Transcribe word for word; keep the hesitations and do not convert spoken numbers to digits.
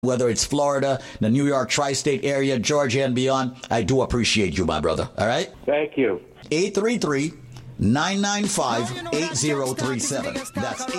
whether it's Florida, the New York tri-state area, Georgia, and beyond. I do appreciate you, my brother. All right? Thank you. eight three three, nine nine five, eight zero three seven. That's